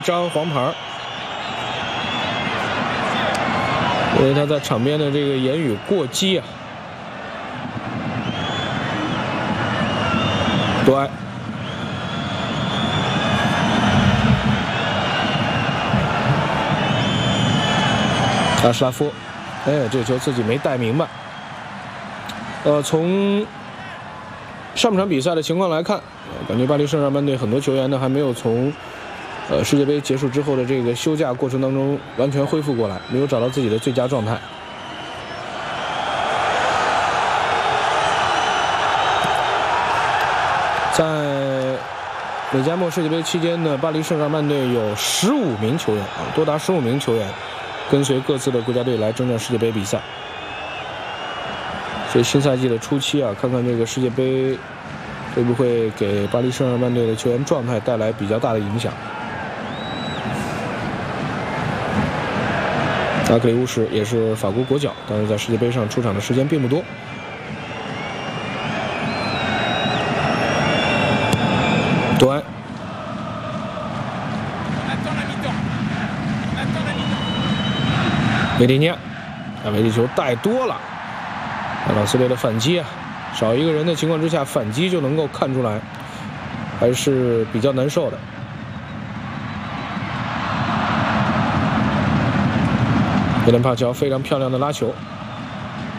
张黄牌，因为他在场边的这个言语过激啊。多埃，阿什拉夫，哎，这个球自己没带明白。从上半场比赛的情况来看，感觉巴黎圣日耳曼队很多球员呢还没有从世界杯结束之后的这个休假过程当中完全恢复过来，没有找到自己的最佳状态。在美加墨世界杯期间呢，巴黎圣日耳曼队有15名球员啊，多达15名球员跟随各自的国家队来征战世界杯比赛。所以新赛季的初期啊，看看这个世界杯会不会给巴黎圣日耳曼队的球员状态带来比较大的影响。阿克里乌什也是法国国脚，但是在世界杯上出场的时间并不多。多埃，维蒂尼亚，维蒂球带多了，老斯队的反击啊，少一个人的情况之下，反击就能够看出来，还是比较难受的。有点帕乔非常漂亮的拉球，